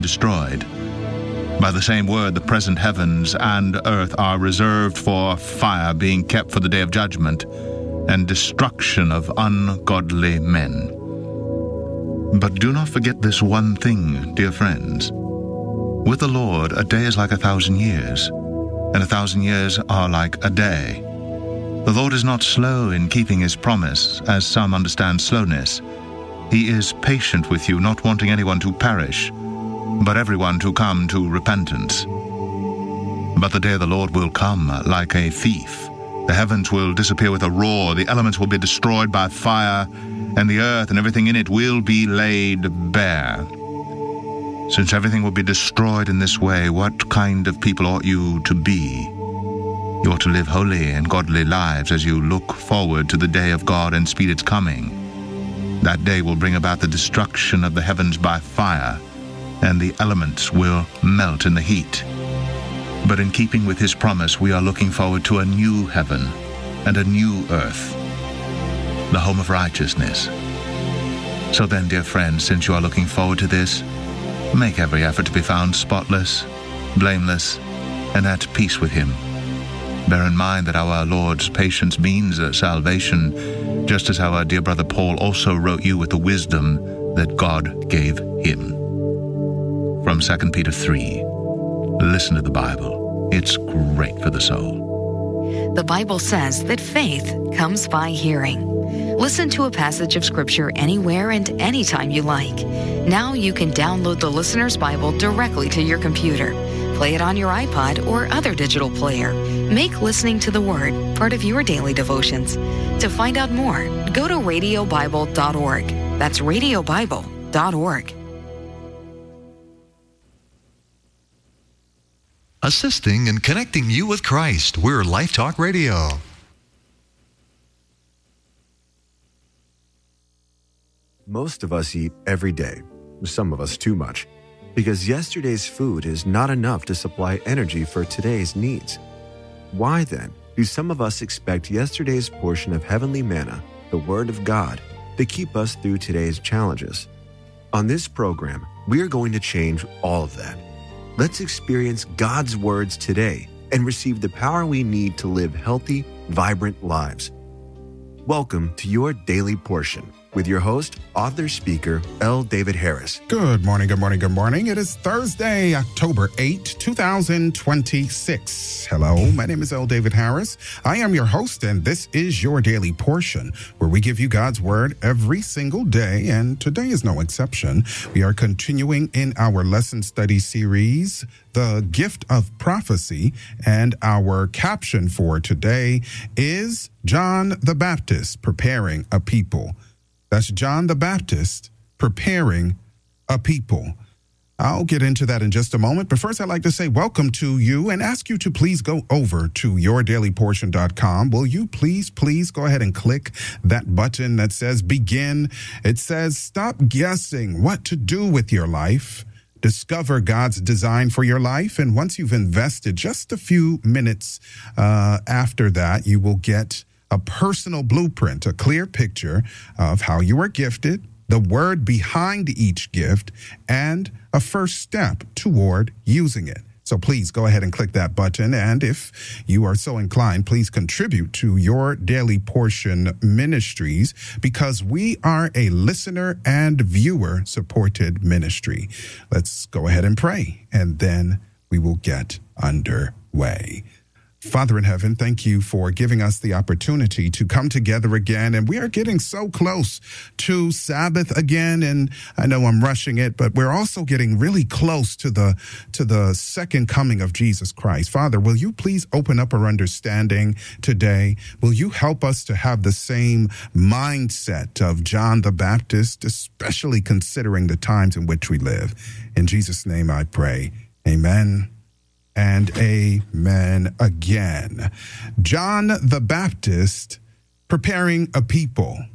destroyed. By the same word, the present heavens and earth are reserved for fire, being kept for the day of judgment and destruction of ungodly men. But do not forget this one thing, dear friends. With the Lord, a day is like 1,000 years, and 1,000 years are like a day. The Lord is not slow in keeping his promise, as some understand slowness. He is patient with you, not wanting anyone to perish, but everyone to come to repentance. But the day of the Lord will come like a thief. The heavens will disappear with a roar, the elements will be destroyed by fire, and the earth and everything in it will be laid bare. Since everything will be destroyed in this way, what kind of people ought you to be? You ought to live holy and godly lives as you look forward to the day of God and speed its coming. That day will bring about the destruction of the heavens by fire, and the elements will melt in the heat. But in keeping with his promise, we are looking forward to a new heaven and a new earth, the home of righteousness. So then, dear friends, since you are looking forward to this, make every effort to be found spotless, blameless, and at peace with him. Bear in mind that our Lord's patience means salvation, just as our dear brother Paul also wrote you with the wisdom that God gave him. From 2 Peter 3, listen to the Bible. It's great for the soul. The Bible says that faith comes by hearing. Listen to a passage of Scripture anywhere and anytime you like. Now you can download the Listener's Bible directly to your computer. Play it on your iPod or other digital player. Make listening to the Word part of your daily devotions. To find out more, go to radiobible.org. That's radiobible.org. Assisting and connecting you with Christ. We're Life Talk Radio. Most of us eat every day, some of us too much, because yesterday's food is not enough to supply energy for today's needs. Why then do some of us expect yesterday's portion of heavenly manna, the Word of God, to keep us through today's challenges? On this program, we are going to change all of that. Let's experience God's words today and receive the power we need to live healthy, vibrant lives. Welcome to your Daily Portion with your host, author, speaker, L. David Harris. Good morning, good morning, good morning. It is Thursday, October 8, 2026. Hello, my name is L. David Harris. I am your host, and this is your Daily Portion, where we give you God's Word every single day, and today is no exception. We are continuing in our lesson study series, The Gift of Prophecy, and our caption for today is John the Baptist Preparing a People. That's John the Baptist preparing a people. I'll get into that in just a moment, but first I'd like to say welcome to you and ask you to please go over to yourdailyportion.com. Will you please go ahead and click that button that says begin? It says stop guessing what to do with your life. Discover God's design for your life, and once you've invested just a few minutes after that, you will get a personal blueprint, a clear picture of how you are gifted, the word behind each gift, and a first step toward using it. So please go ahead and click that button. And if you are so inclined, please contribute to Your Daily Portion Ministries, because we are a listener and viewer supported ministry. Let's go ahead and pray, and then we will get underway. Father in heaven, thank you for giving us the opportunity to come together again. And we are getting so close to Sabbath again. And I know I'm rushing it, but we're also getting really close to the second coming of Jesus Christ. Father, will you please open up our understanding today? Will you help us to have the same mindset of John the Baptist, especially considering the times in which we live? In Jesus' name I pray. Amen. And amen again. John the Baptist preparing a people.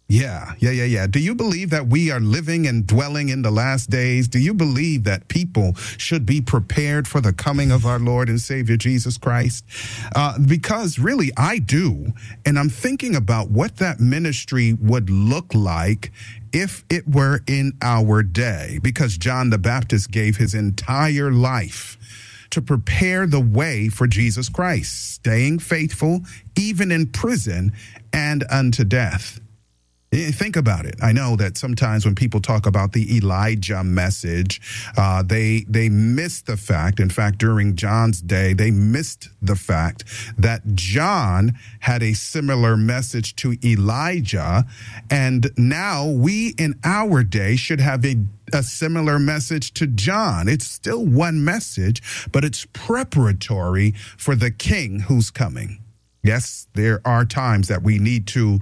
Yeah. Do you believe that we are living and dwelling in the last days? Do you believe that people should be prepared for the coming of our Lord and Savior Jesus Christ? Because really, I do. And I'm thinking about what that ministry would look like if it were in our day, because John the Baptist gave his entire life to prepare the way for Jesus Christ, staying faithful even in prison and unto death. Think about it. I know that sometimes when people talk about the Elijah message, they miss the fact. In fact, during John's day, they missed the fact that John had a similar message to Elijah. And now we in our day should have a similar message to John. It's still one message, but it's preparatory for the king who's coming. Yes, there are times that we need to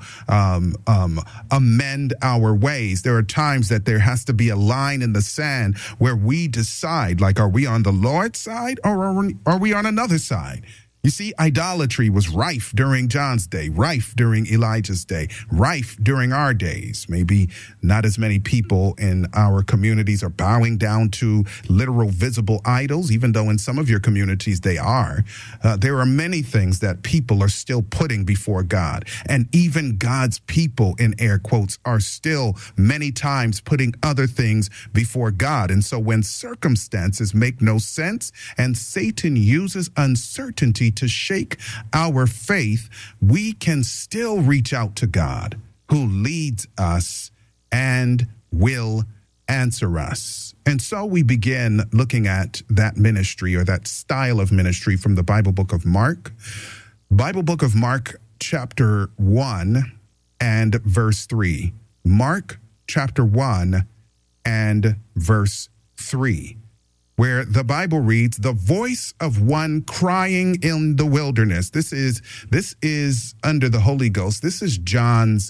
amend our ways. There are times that there has to be a line in the sand where we decide, like, are we on the Lord's side or are we on another side? You see, idolatry was rife during John's day, rife during Elijah's day, rife during our days. Maybe not as many people in our communities are bowing down to literal visible idols, even though in some of your communities they are. There are many things that people are still putting before God. And even God's people, in air quotes, are still many times putting other things before God. And so when circumstances make no sense and Satan uses uncertainty to shake our faith, we can still reach out to God, who leads us and will answer us. And so we begin looking at that ministry, or that style of ministry, from the Bible book of Mark. Bible book of Mark, chapter 1 and verse 3. Mark chapter 1 and verse 3. Where the Bible reads, the voice of one crying in the wilderness. This is under the Holy Ghost. This is John's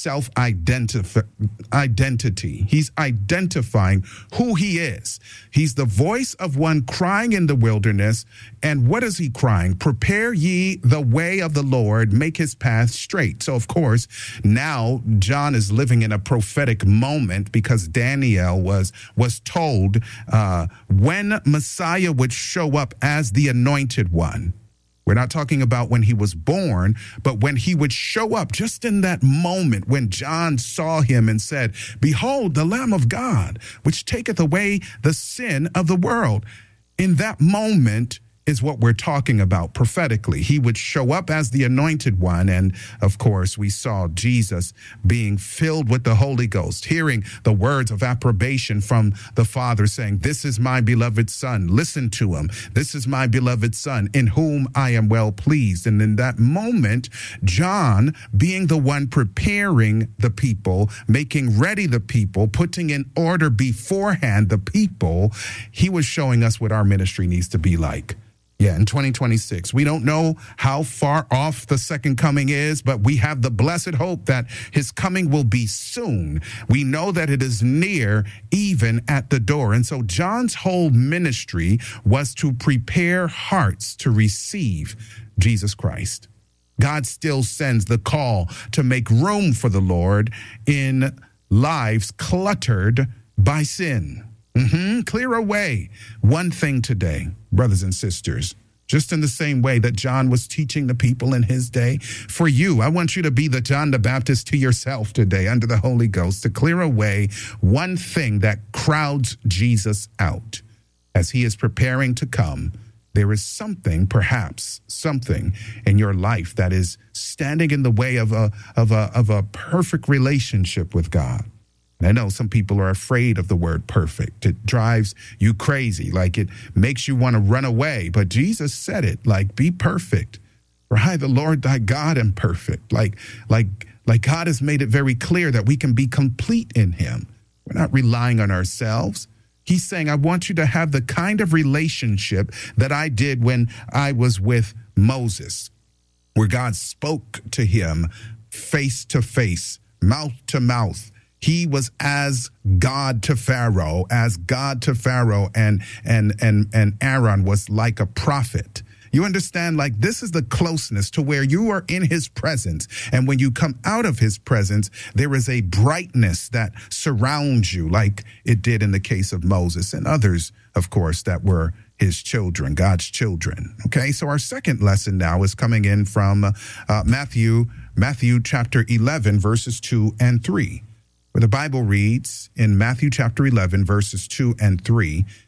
self-identity. He's identifying who he is. He's the voice of one crying in the wilderness. And what is he crying? Prepare ye the way of the Lord, make his path straight. So, of course, now John is living in a prophetic moment, because Daniel was told when Messiah would show up as the anointed one. We're not talking about when he was born, but when he would show up, just in that moment when John saw him and said, behold, the Lamb of God, which taketh away the sin of the world. In that moment is what we're talking about prophetically. He would show up as the anointed one. And of course, we saw Jesus being filled with the Holy Ghost, hearing the words of approbation from the Father saying, this is my beloved Son, listen to him. This is my beloved Son, in whom I am well pleased. And in that moment, John, being the one preparing the people, making ready the people, putting in order beforehand the people, he was showing us what our ministry needs to be like. Yeah, in 2026, we don't know how far off the second coming is, but we have the blessed hope that his coming will be soon. We know that it is near, even at the door. And so John's whole ministry was to prepare hearts to receive Jesus Christ. God still sends the call to make room for the Lord in lives cluttered by sin. Clear away one thing today, brothers and sisters, just in the same way that John was teaching the people in his day. For you, I want you to be the John the Baptist to yourself today under the Holy Ghost, to clear away one thing that crowds Jesus out. As he is preparing to come, there is something, perhaps something in your life that is standing in the way of a perfect relationship with God. And I know some people are afraid of the word perfect. It drives you crazy, like it makes you want to run away. But Jesus said it, like, be perfect, for I, the Lord thy God, am perfect. Like God has made it very clear that we can be complete in him. We're not relying on ourselves. He's saying, I want you to have the kind of relationship that I did when I was with Moses, where God spoke to him face to face, mouth to mouth. He was as God to Pharaoh, and Aaron was like a prophet. You understand, like, this is the closeness to where you are in his presence. And when you come out of his presence, there is a brightness that surrounds you, like it did in the case of Moses and others, of course, that were his children, God's children. Okay, so our second lesson now is coming in from Matthew chapter 11, verses 2 and 3, where the Bible reads in Matthew chapter 11, verses 2 and 3,